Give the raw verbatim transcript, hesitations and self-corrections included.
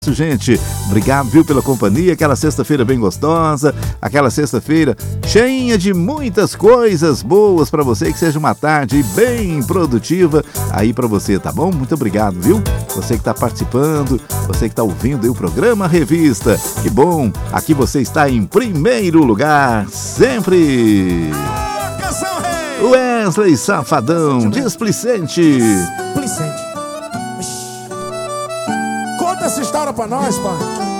Gente, obrigado, viu, pela companhia, aquela sexta-feira bem gostosa, aquela sexta-feira cheinha de muitas coisas boas pra você, que seja uma tarde bem produtiva aí pra você, tá bom? Muito obrigado, viu? Você que tá participando, você que tá ouvindo aí o programa Revista, que bom, aqui você está em primeiro lugar, sempre! Wesley Safadão, displicente! Displicente. Conta essa história pra nós, pai.